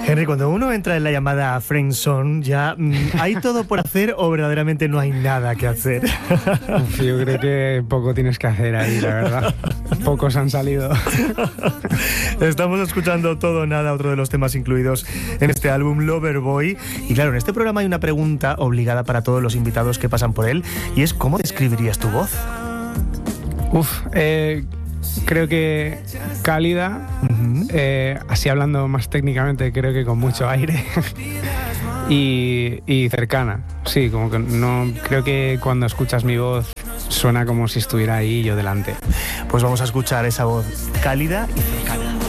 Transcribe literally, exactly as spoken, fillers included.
Henry, cuando uno entra en la llamada friendzone, ya mmm, hay todo por hacer o verdaderamente no hay nada que hacer. Uf, yo creo que poco tienes que hacer ahí, la verdad. Pocos han salido. Estamos escuchando Todo o Nada, otro de los temas incluidos en este álbum Loverboy. Y claro, en este programa hay una pregunta obligada para todos los invitados que pasan por él, y es ¿cómo describirías tu voz? Uf, eh, creo que cálida, uh-huh. eh, así hablando más técnicamente, creo que con mucho aire y, y cercana. Sí, como que no creo que cuando escuchas mi voz suena como si estuviera ahí yo delante. Pues vamos a escuchar esa voz cálida y cercana.